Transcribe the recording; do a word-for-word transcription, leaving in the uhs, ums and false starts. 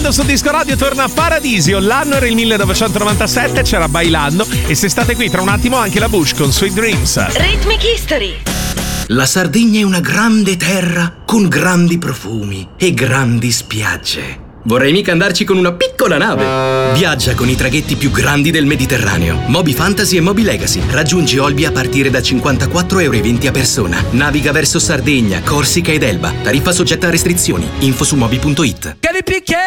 Bailando su Disco Radio torna Paradisio. L'anno era il millenovecentonovantasette, c'era Bailando e se state qui tra un attimo anche la Bush con Sweet Dreams. Rhythmic History. La Sardegna è una grande terra con grandi profumi e grandi spiagge. Vorrei mica andarci con una piccola nave. Viaggia con i traghetti più grandi del Mediterraneo. Moby Fantasy e Moby Legacy. Raggiungi Olbia a partire da cinquantaquattro euro e venti a persona. Naviga verso Sardegna, Corsica ed Elba. Tariffa soggetta a restrizioni. Info su moby punto it.